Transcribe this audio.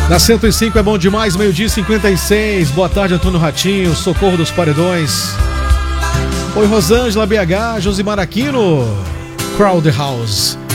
Na 105 é bom demais, meio-dia 56. Boa tarde, Antônio Ratinho, Socorro dos Paredões. Oi, Rosângela BH, Josimar Aquino, Crowd House.